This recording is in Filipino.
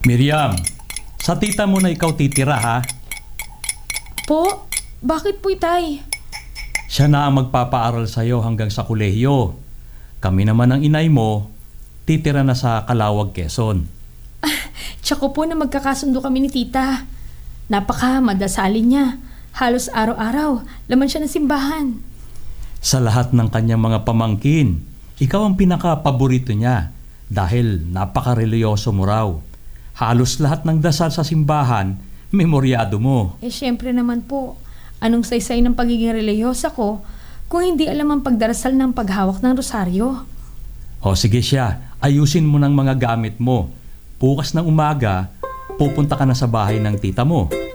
Miriam, sa tita mo na ikaw titira ha? Po? Bakit po, Itay? Siya na ang magpapaaral sa'yo hanggang sa kolehiyo. Kami naman ang inay mo, titira na sa Calawag, Quezon. Tsaka po na magkakasundo kami ni Tita. Napaka madasalin niya. Halos araw-araw, laman siya ng simbahan. Sa lahat ng kanyang mga pamangkin, ikaw ang pinaka-paborito niya dahil napaka-reliyoso mo raw. Halos lahat ng dasal sa simbahan, memoryado mo. Syempre naman po, anong saysay ng pagiging reliyosa ko kung hindi alam ang pagdarasal ng paghawak ng rosaryo? O sige siya, ayusin mo ng mga gamit mo. Bukas ng umaga, pupunta ka na sa bahay ng tita mo.